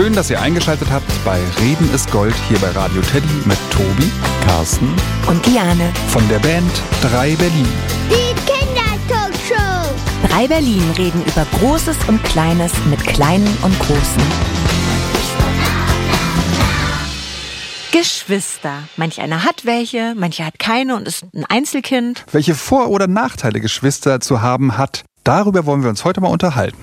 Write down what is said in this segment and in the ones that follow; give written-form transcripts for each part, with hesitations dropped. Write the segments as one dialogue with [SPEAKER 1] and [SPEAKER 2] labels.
[SPEAKER 1] Schön, dass ihr eingeschaltet habt bei Reden ist Gold hier bei Radio Teddy mit Tobi, Carsten
[SPEAKER 2] und Liane
[SPEAKER 1] von der Band 3 Berlin.
[SPEAKER 3] Die Kindertalkshow.
[SPEAKER 2] 3 Berlin reden über Großes und Kleines mit Kleinen und Großen. Geschwister. Manch einer hat welche, manche hat keine und ist ein Einzelkind.
[SPEAKER 1] Welche Vor- oder Nachteile Geschwister zu haben hat, darüber wollen wir uns heute mal unterhalten.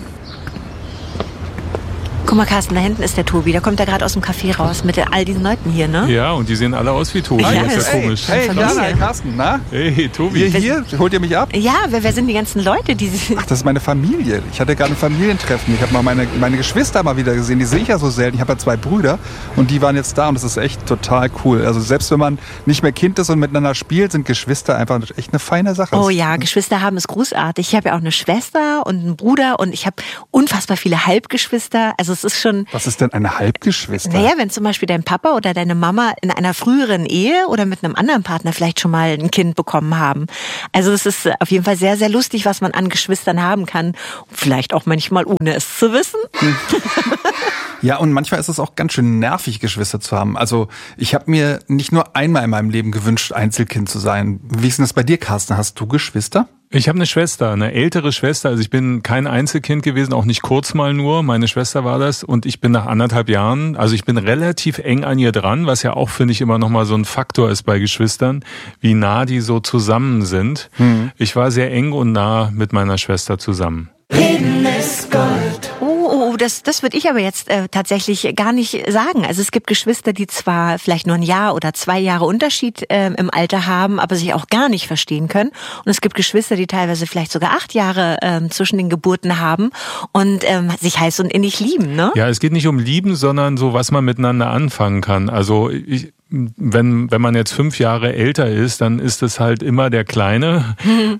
[SPEAKER 2] Guck mal, Carsten, da hinten ist der Tobi. Der kommt ja gerade aus dem Café raus mit all diesen Leuten hier, ne?
[SPEAKER 4] Ja, und die sehen alle aus wie Tobi.
[SPEAKER 2] Ja,
[SPEAKER 4] das ist ja komisch.
[SPEAKER 1] Hey,
[SPEAKER 2] Familie.
[SPEAKER 1] Jana, Carsten, na?
[SPEAKER 4] Hey, Tobi.
[SPEAKER 1] Hier, holt ihr mich ab?
[SPEAKER 2] Ja, wer sind die ganzen Leute, die...
[SPEAKER 1] Ach, das ist meine Familie. Ich hatte gerade ein Familientreffen. Ich habe mal meine Geschwister mal wieder gesehen. Die sehe ich ja so selten. Ich habe ja 2 Brüder und die waren jetzt da und das ist echt total cool. Also selbst wenn man nicht mehr Kind ist und miteinander spielt, sind Geschwister einfach echt eine feine Sache.
[SPEAKER 2] Oh ja, Geschwister haben ist großartig. Ich habe ja auch eine Schwester und einen Bruder und ich habe unfassbar viele Halbgeschwister. Also es ist schon...
[SPEAKER 1] Was ist denn eine Halbgeschwister?
[SPEAKER 2] Naja, wenn zum Beispiel dein Papa oder deine Mama in einer früheren Ehe oder mit einem anderen Partner vielleicht schon mal ein Kind bekommen haben. Also es ist auf jeden Fall sehr, sehr lustig, was man an Geschwistern haben kann. Vielleicht auch manchmal ohne es zu wissen.
[SPEAKER 1] Ja, und manchmal ist es auch ganz schön nervig, Geschwister zu haben. Also ich habe mir nicht nur einmal in meinem Leben gewünscht, Einzelkind zu sein. Wie ist denn das bei dir, Carsten? Hast du Geschwister?
[SPEAKER 4] Ich habe eine Schwester, eine ältere Schwester. Also ich bin kein Einzelkind gewesen, auch nicht kurz mal nur. Meine Schwester war das und ich bin nach 1,5 Jahren, also ich bin relativ eng an ihr dran, was ja auch, finde ich, immer nochmal so ein Faktor ist bei Geschwistern, wie nah die so zusammen sind. Ich war sehr eng und nah mit meiner Schwester zusammen.
[SPEAKER 2] Reden ist Gold. Das würde ich aber jetzt tatsächlich gar nicht sagen. Also es gibt Geschwister, die zwar vielleicht nur 1 Jahr oder 2 Jahre Unterschied im Alter haben, aber sich auch gar nicht verstehen können. Und es gibt Geschwister, die teilweise vielleicht sogar 8 Jahre zwischen den Geburten haben und sich heiß und innig lieben, ne?
[SPEAKER 4] Ja, es geht nicht um Lieben, sondern so, was man miteinander anfangen kann. Also wenn man jetzt 5 Jahre älter ist, dann ist es halt immer der Kleine,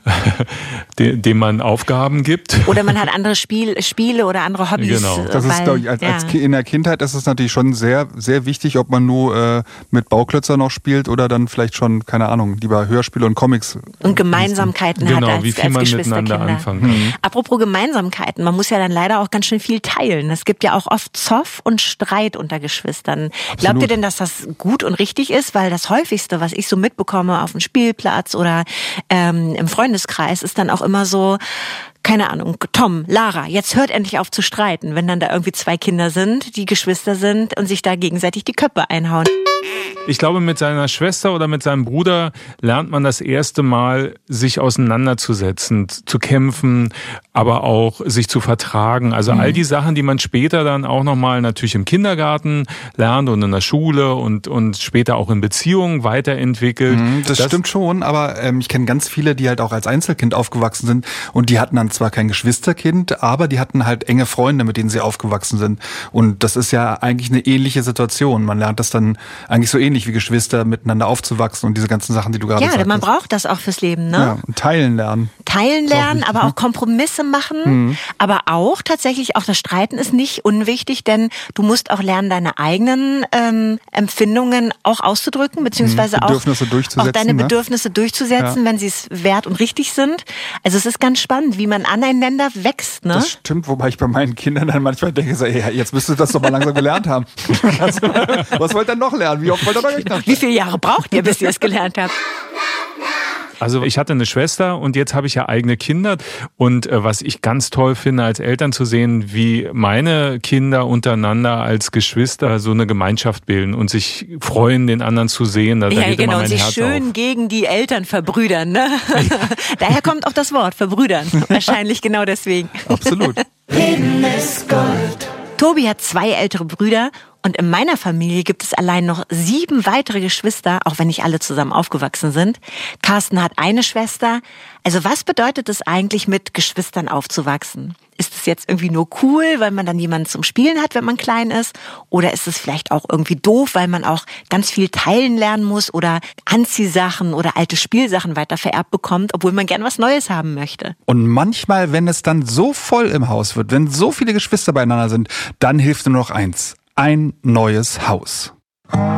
[SPEAKER 4] dem man Aufgaben gibt.
[SPEAKER 2] Oder man hat andere Spiele oder andere Hobbys.
[SPEAKER 4] Genau.
[SPEAKER 1] Das ist, glaube ich, in der Kindheit ist es natürlich schon sehr, sehr wichtig, ob man nur mit Bauklötzern noch spielt oder dann vielleicht schon, keine Ahnung, lieber Hörspiele und Comics.
[SPEAKER 2] Und Gemeinsamkeiten
[SPEAKER 4] genau,
[SPEAKER 2] hat als,
[SPEAKER 4] wie viel
[SPEAKER 2] als
[SPEAKER 4] man
[SPEAKER 2] Geschwisterkinder.
[SPEAKER 4] miteinander anfangen.
[SPEAKER 2] Apropos Gemeinsamkeiten, man muss ja dann leider auch ganz schön viel teilen. Es gibt ja auch oft Zoff und Streit unter Geschwistern.
[SPEAKER 1] Absolut.
[SPEAKER 2] Glaubt ihr denn, dass das gut und richtig ist? Weil das häufigste, was ich so mitbekomme auf dem Spielplatz oder im Freundeskreis, ist dann auch immer so, keine Ahnung, Tom, Lara, jetzt hört endlich auf zu streiten, wenn dann da irgendwie 2 Kinder sind, die Geschwister sind und sich da gegenseitig die Köpfe einhauen.
[SPEAKER 4] Ich glaube, mit seiner Schwester oder mit seinem Bruder lernt man das erste Mal, sich auseinanderzusetzen, zu kämpfen, aber auch sich zu vertragen. Also all die Sachen, die man später dann auch nochmal natürlich im Kindergarten lernt und in der Schule und später auch in Beziehungen weiterentwickelt.
[SPEAKER 1] Das stimmt schon, aber ich kenne ganz viele, die halt auch als Einzelkind aufgewachsen sind und die hatten dann zwar kein Geschwisterkind, aber die hatten halt enge Freunde, mit denen sie aufgewachsen sind. Und das ist ja eigentlich eine ähnliche Situation. Man lernt das dann eigentlich so ähnlich wie Geschwister miteinander aufzuwachsen und diese ganzen Sachen, die du gerade sagtest.
[SPEAKER 2] Ja, man braucht das auch fürs Leben, ne?
[SPEAKER 1] Ja, und teilen lernen.
[SPEAKER 2] Teilen lernen, aber auch Kompromisse machen. Aber auch tatsächlich, auch das Streiten ist nicht unwichtig, denn du musst auch lernen, deine eigenen Empfindungen auch auszudrücken, beziehungsweise
[SPEAKER 1] Bedürfnisse durchzusetzen,
[SPEAKER 2] auch deine
[SPEAKER 1] ne?
[SPEAKER 2] Bedürfnisse durchzusetzen, wenn sie es wert und richtig sind. Also es ist ganz spannend, wie man aneinander wächst, ne?
[SPEAKER 1] Das stimmt, wobei ich bei meinen Kindern dann manchmal denke, so, hey, jetzt müsst ihr das doch mal langsam gelernt haben. Was wollt ihr noch lernen? Wie oft wollt ihr noch rechnen?
[SPEAKER 2] Wie viele Jahre braucht ihr, bis ihr es gelernt habt?
[SPEAKER 4] Also ich hatte eine Schwester und jetzt habe ich ja eigene Kinder und was ich ganz toll finde, als Eltern zu sehen, wie meine Kinder untereinander als Geschwister so eine Gemeinschaft bilden und sich freuen, den anderen zu sehen. Da
[SPEAKER 2] Ja,
[SPEAKER 4] geht
[SPEAKER 2] genau,
[SPEAKER 4] immer
[SPEAKER 2] und
[SPEAKER 4] mein
[SPEAKER 2] sich
[SPEAKER 4] Herz
[SPEAKER 2] schön
[SPEAKER 4] auf.
[SPEAKER 2] gegen die Eltern verbrüdern, ne? Daher kommt auch das Wort, verbrüdern. Wahrscheinlich genau deswegen.
[SPEAKER 1] Absolut.
[SPEAKER 2] Reden ist Gold. Tobi hat 2 ältere Brüder und in meiner Familie gibt es allein noch 7 weitere Geschwister, auch wenn nicht alle zusammen aufgewachsen sind. Carsten hat eine Schwester. Also was bedeutet es eigentlich, mit Geschwistern aufzuwachsen? Ist es jetzt irgendwie nur cool, weil man dann jemanden zum Spielen hat, wenn man klein ist? Oder ist es vielleicht auch irgendwie doof, weil man auch ganz viel teilen lernen muss oder Anziehsachen oder alte Spielsachen weiter vererbt bekommt, obwohl man gern was Neues haben möchte?
[SPEAKER 1] Und manchmal, wenn es dann so voll im Haus wird, wenn so viele Geschwister beieinander sind, dann hilft nur noch eins: ein neues Haus.